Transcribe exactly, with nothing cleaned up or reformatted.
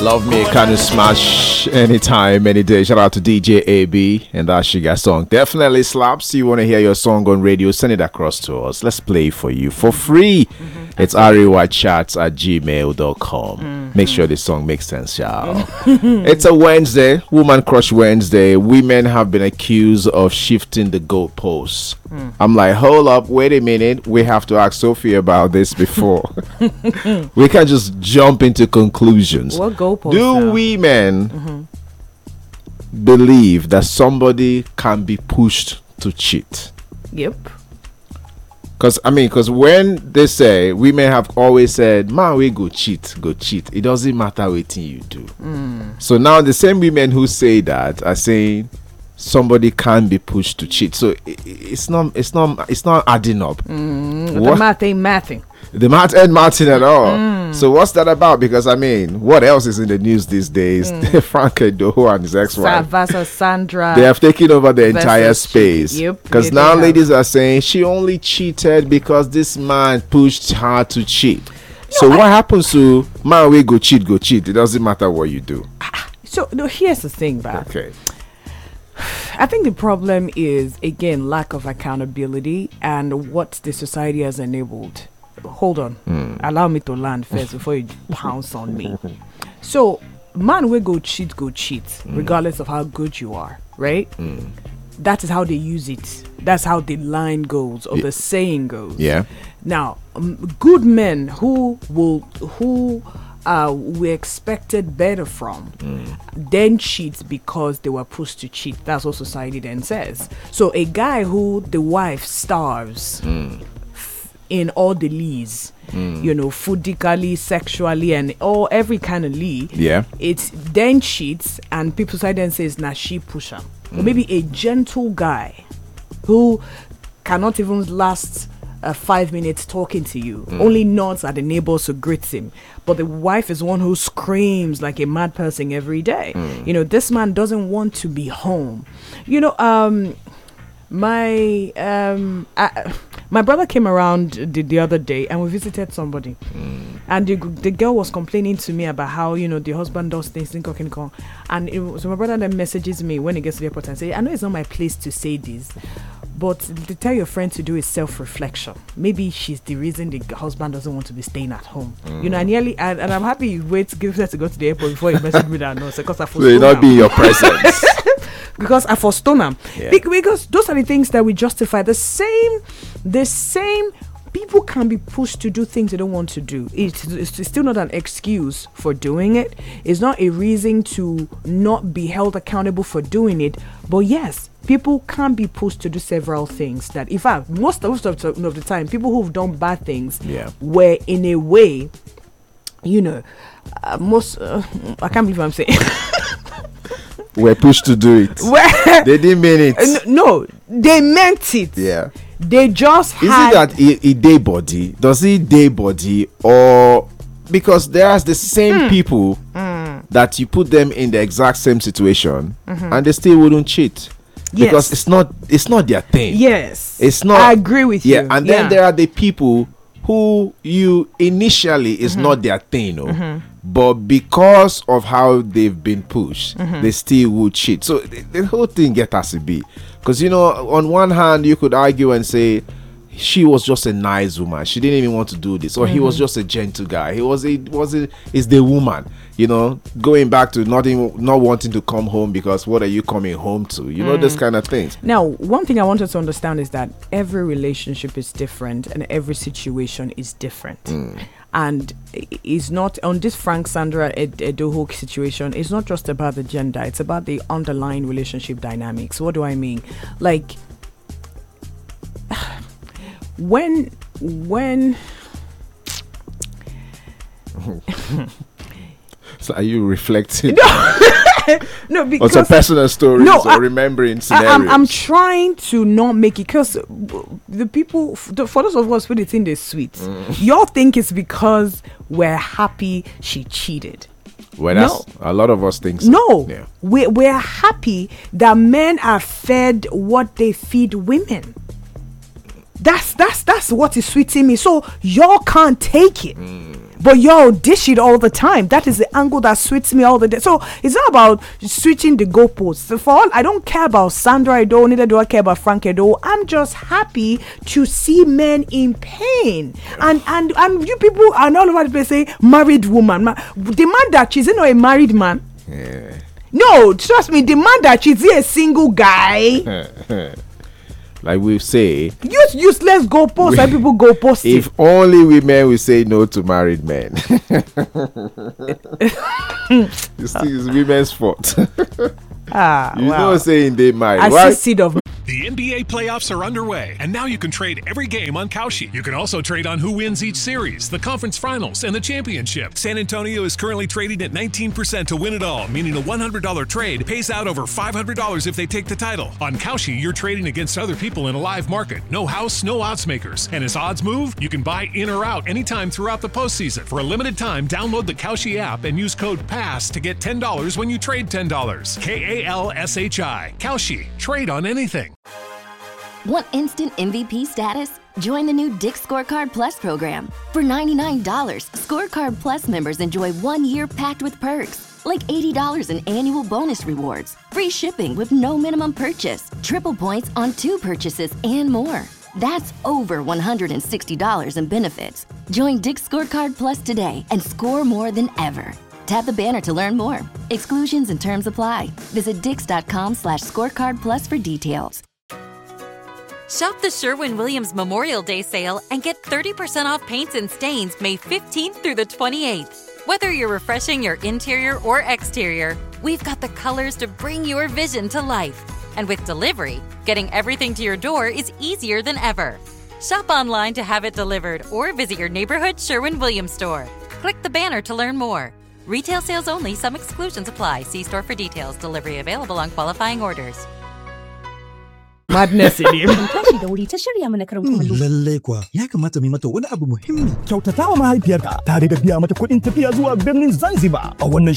Love me, can you smash anytime, any day? Shout out to D J A B and that Sugar song. Definitely slaps. You want to hear your song on radio? Send it across to us. Let's play it for you for free. Mm-hmm. It's arewachats at gmail dot com. Mm-hmm. Make sure the song makes sense, y'all. It's a Wednesday, Woman Crush Wednesday. Women have been accused of shifting the goalposts. Mm. I'm like, hold up, wait a minute. We have to ask Sophie about this before. We can't just jump into conclusions. What goalposts? Do now? women mm-hmm. believe that somebody can be pushed to cheat? Yep. Because, I mean, because when they say, women have always said, man, we go cheat, go cheat. It doesn't matter what you do. Mm. So now the same women who say that are saying somebody can be pushed to cheat. So it, it's not, it's not, it's not adding up. Mm. The math ain't mathing. The math ain't mathing at all. Mm. So what's that about? Because, I mean, what else is in the news these days? Mm. Frank Edoho and his ex-wife. Versus Sandra. They have taken over the entire space. Yep. Because yeah, now ladies are saying she only cheated because this man pushed her to cheat. No, so I what happens to man we go cheat, go cheat? It doesn't matter what you do. So no, here's the thing, Bab. Okay. I think the problem is, again, lack of accountability and what the society has enabled. Hold on. Mm. Allow me to land first before you pounce on me. So, man will go cheat, go cheat, mm. regardless of how good you are, right? Mm. That is how they use it. That's how the line goes, or y- the saying goes. Yeah. Now, um, good men who will, who uh, we expected better from, mm. then cheat because they were pushed to cheat. That's what society then says. So, a guy who the wife starves. Mm. in all the lees, mm. you know, foodically, sexually, and all every kind of lee. Yeah. It's then cheats, and people side then says, nah, she pusher. Mm. Or maybe a gentle guy who cannot even last uh, five minutes talking to you, mm. only nods at the neighbors who greets him. But the wife is one who screams like a mad person every day. Mm. You know, this man doesn't want to be home. You know, um, my um. I, My brother came around the, the other day and we visited somebody. Mm. And the, the girl was complaining to me about how, you know, the husband does things. And it was, so my brother then messages me when he gets to the airport and says, I know it's not my place to say this, but to tell your friend to do is self-reflection. Maybe she's the reason the husband doesn't want to be staying at home. Mm. You know, and nearly, and, and I'm happy you wait to give her to go to the airport before you message me that no, because I so not be in your presence. Because I forestone them. Yeah. Be- because those are the things that we justify. The same, the same people can be pushed to do things they don't want to do. It's, it's still not an excuse for doing it. It's not a reason to not be held accountable for doing it. But yes, people can be pushed to do several things that, in fact, most of, most of the time, people who've done bad things yeah. were in a way, you know, uh, most, uh, I can't believe what I'm saying. Were pushed to do it. Well, they didn't mean it. Uh, no, they meant it. Yeah. They just Is had... it that a, a day body? Does it day body? Or... Because there's the same mm. people mm. that you put them in the exact same situation mm-hmm. and they still wouldn't cheat. Yes. Because it's not it's not their thing. Yes. It's not... I agree with yeah, you. And then yeah. there are the people who you initially is mm-hmm. not their thing, you know, mm-hmm. but because of how they've been pushed, mm-hmm. they still would cheat. So the, the whole thing gets us to be, because you know, on one hand you could argue and say she was just a nice woman, she didn't even want to do this, or mm-hmm. he was just a gentle guy, he was a was a is the woman, you know, going back to not even not wanting to come home because what are you coming home to, you mm. know, this kind of things. Now, one thing I wanted to understand is that every relationship is different and every situation is different. Mm. And it's not on this Frank Sandra Ed- Edoho situation. It's not just about the gender. It's about the underlying relationship dynamics. What do I mean? Like when when. So are you reflecting? No, no, because on some personal stories no, or I, remembering scenarios? I, I'm, I'm trying to not make it, because the people, the, for those of us who think they're sweet, mm. y'all think it's because we're happy she cheated. Well, that's, no. a lot of us think so. No, yeah. we're, we're happy that men are fed what they feed women. That's that's that's what is sweet in me. So y'all can't take it. Mm. but yo, dish it all the time. That is the angle that suits me all the day. So it's not about switching the goalposts. So for all, I don't care about Sandra Edo, neither do I care about Frank Edo. I'm just happy to see men in pain. And and and you people are all over the place saying married woman. Ma- the man that she's not a married man. Yeah. No, trust me, the man that she's a single guy. Like we say, use useless goalposts and people go post if it. only women will say no to married men. You see, it's women's fault. Ah, you wow. know, saying they married. I Why? see seed of. The N B A playoffs are underway, and now you can trade every game on Kalshi. You can also trade on who wins each series, the conference finals, and the championship. San Antonio is currently trading at nineteen percent to win it all, meaning a one hundred dollars trade pays out over five hundred dollars if they take the title. On Kalshi, you're trading against other people in a live market. No house, no odds makers. And as odds move, you can buy in or out anytime throughout the postseason. For a limited time, download the Kalshi app and use code PASS to get ten dollars when you trade ten dollars. K A L S H I. Kalshi. Trade on anything. Want instant M V P status? Join the new Dick's Scorecard Plus program. For ninety-nine dollars, Scorecard Plus members enjoy one year packed with perks, like eighty dollars in annual bonus rewards, free shipping with no minimum purchase, triple points on two purchases, and more. That's over one hundred sixty dollars in benefits. Join Dick's Scorecard Plus today and score more than ever. Tap the banner to learn more. Exclusions and terms apply. Visit dix.com slash scorecard plus for details. Shop the Sherwin-Williams Memorial Day sale and get thirty percent off paints and stains May fifteenth through the twenty-eighth. Whether you're refreshing your interior or exterior, we've got the colors to bring your vision to life. And with delivery, getting everything to your door is easier than ever. Shop online to have it delivered or visit your neighborhood Sherwin-Williams store. Click the banner to learn more. Retail sales only. Some exclusions apply. See store for details. Delivery available on qualifying orders. Madness in him. Tashi da wuri ta shirya mana karin kumallo. Lallai kuwa ya kamata mu yi mata wani abu muhimmi. Kyautata wa mahaifiyarka tare da biya mata kuɗin tafiya zuwa birnin Zanzibar a wannan